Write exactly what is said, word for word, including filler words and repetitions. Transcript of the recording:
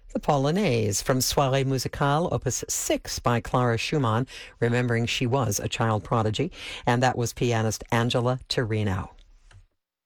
The Polonaise from Soirée Musicale, Opus six by Clara Schumann, remembering she was a child prodigy, and that was pianist Angela Torino.